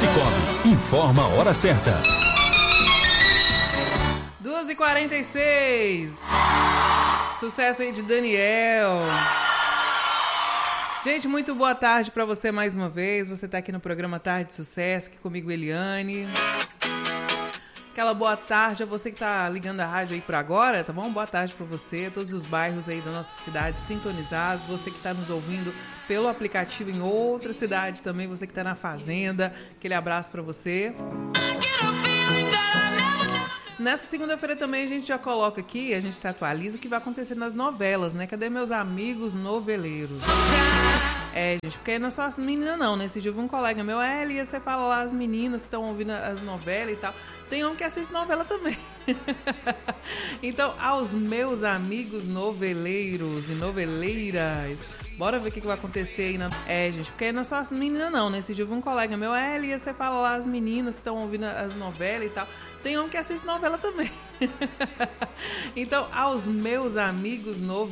Cicobi, informa a hora certa. 2h46. Sucesso aí de Daniel. Gente, muito boa tarde para você mais uma vez. Você tá aqui no programa Tarde de Sucesso, aqui comigo, Eliane. Aquela boa tarde a você que tá ligando a rádio aí por agora, tá bom? Boa tarde para você, todos os bairros aí da nossa cidade sintonizados, você que tá nos ouvindo pelo aplicativo em outra cidade também, você que tá na fazenda, aquele abraço para você. Nessa segunda-feira também a gente já coloca aqui, a gente se atualiza o que vai acontecer nas novelas, né? Cadê meus amigos noveleiros? Gente, porque aí não é só as meninas não, né? Esse dia eu vi um colega meu, Elia, você fala lá as meninas que estão ouvindo as novelas e tal. Tem homem que assiste novela também. Então, aos meus amigos noveleiros e noveleiras, bora ver o que vai acontecer aí na... gente, porque aí não é só as meninas não, né? Esse dia eu vi um colega meu, Elia, você fala lá as meninas que estão ouvindo as novelas e tal. Tem homem que assiste novela também. Então, aos meus amigos noveleiros,